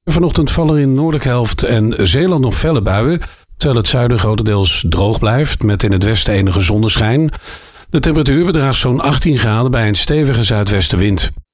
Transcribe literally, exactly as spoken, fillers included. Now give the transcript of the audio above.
Vanochtend vallen er in de noordelijke helft en Zeeland nog felle buien, terwijl het zuiden grotendeels droog blijft, met in het westen enige zonneschijn. De temperatuur bedraagt zo'n achttien graden bij een stevige zuidwestenwind.